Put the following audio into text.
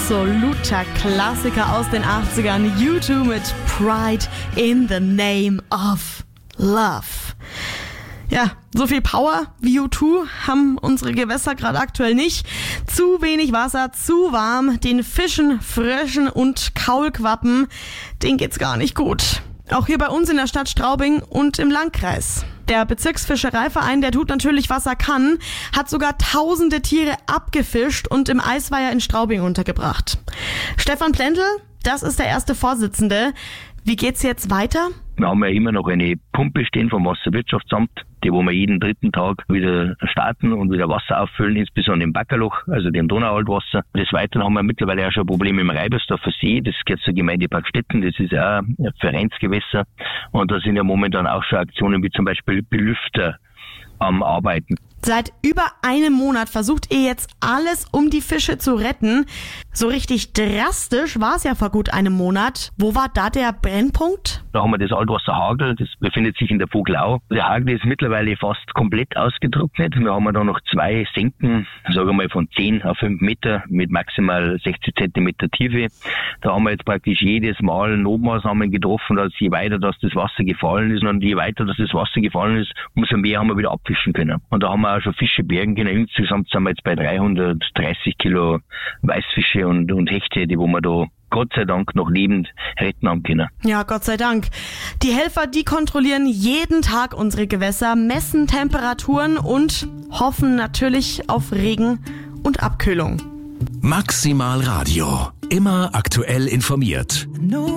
absoluter Klassiker aus den 80ern. U2 mit Pride in the Name of Love. Ja, so viel Power wie U2 haben unsere Gewässer gerade aktuell nicht. Zu wenig Wasser, zu warm. Den Fischen, Fröschen und Kaulquappen, denen geht's gar nicht gut. Auch hier bei uns in der Stadt Straubing und im Landkreis. Der Bezirksfischereiverein, der tut natürlich, was er kann, hat sogar tausende Tiere abgefischt und im Eisweiher in Straubing untergebracht. Stefan Plendl, das ist der erste Vorsitzende. Wie geht's jetzt weiter? Wir haben ja immer noch eine Pumpe stehen vom Wasserwirtschaftsamt, die wo wir jeden dritten Tag wieder starten und wieder Wasser auffüllen, insbesondere im Backerloch, also dem Donauwaldwasser. Des Weiteren haben wir mittlerweile auch schon Probleme im Reibersdorfer See, das gehört zur Gemeinde Parkstetten, das ist ja auch ein Vereinsgewässer und da sind ja momentan auch schon Aktionen wie zum Beispiel Belüfter am Arbeiten. Seit über einem Monat versucht ihr jetzt alles, um die Fische zu retten. So richtig drastisch war es ja vor gut einem Monat. Wo war da der Brennpunkt? Da haben wir das Altwasser Hagel, das befindet sich in der Vogelau. Der Hagel ist mittlerweile fast komplett ausgetrocknet. Wir haben da noch 2 Senken, sagen wir mal von 10 auf 5 Meter mit maximal 60 Zentimeter Tiefe. Da haben wir jetzt praktisch jedes Mal Notmaßnahmen getroffen, dass je weiter dass das Wasser gefallen ist und je weiter dass das Wasser gefallen ist, umso mehr haben wir wieder abfischen können. Und da haben wir auch schon Fische bergen können. Insgesamt sind wir jetzt bei 330 Kilo Weißfische und Hechte, die wo wir da Gott sei Dank noch lebend retten haben können. Ja, Gott sei Dank. Die Helfer, die kontrollieren jeden Tag unsere Gewässer, messen Temperaturen und hoffen natürlich auf Regen und Abkühlung. Maximal Radio. Immer aktuell informiert.